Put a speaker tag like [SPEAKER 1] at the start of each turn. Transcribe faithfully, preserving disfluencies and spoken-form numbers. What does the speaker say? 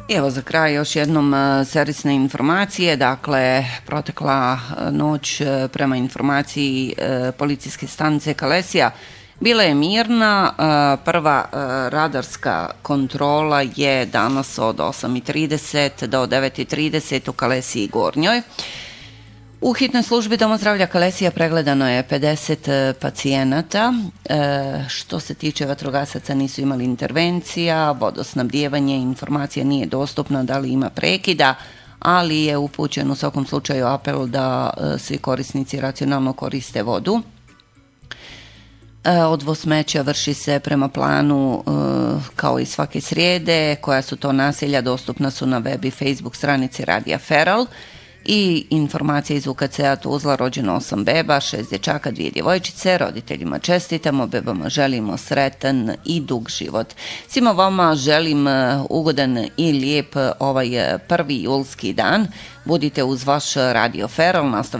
[SPEAKER 1] Evo za kraj još jednom servisne informacije. Dakle, protekla noć prema informaciji policijske stanice Kalesija bila je mirna. Prva radarska kontrola je danas od osam i trideset do devet i trideset u Kalesiji Gornjoj. U hitnoj službi Doma zdravlja Kalesija pregledano je pedeset pacijenata. E, što se tiče vatrogasaca nisu imali intervencija, vodosnabdijevanje, informacija nije dostupna da li ima prekida, ali je upućen u svakom slučaju apel da e, svi korisnici racionalno koriste vodu. Odvoz smeća vrši se prema planu e, kao i svake srijede. Koja su to naselja dostupna su na web i Facebook stranici Radija Feral. I informacije iz U K C-a Tuzla, rođeno osam beba, šest dječaka, dvije djevojčice, roditeljima čestitamo, bebama želimo sretan i dug život. Svima vama želim ugodan i lijep ovaj prvi julski dan. Budite uz vaš Radio Feral, nastavljamo